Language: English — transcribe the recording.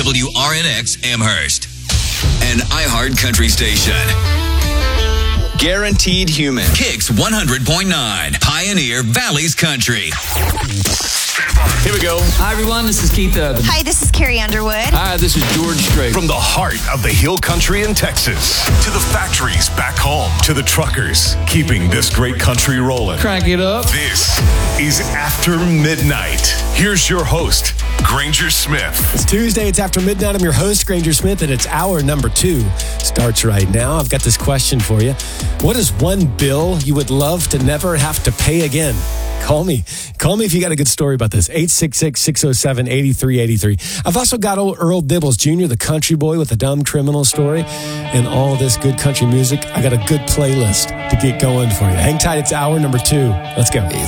WRNX Amherst. An iHeart Country station. Guaranteed Human. Kicks 100.9. Pioneer Valley's Country. Here we go. Hi, everyone. This is Keith Urban. Hi, this is Carrie Underwood. Hi, this is George Strait. From the heart of the Hill Country in Texas to the factories back home to the truckers keeping this great country rolling. Crank it up. This is After Midnight. Here's your host, Granger Smith. It's Tuesday. It's After Midnight. I'm your host, Granger Smith, and it's hour number 2. Starts right now. I've got this question for you. What is one bill you would love to never have to pay again? Call me. Call me if you got a good story about this. 866-607-8383. I've also got old Earl Dibbles Jr., the country boy with a dumb criminal story, and all this good country music. I got a good playlist to get going for you. Hang tight. It's hour number 2. Let's go.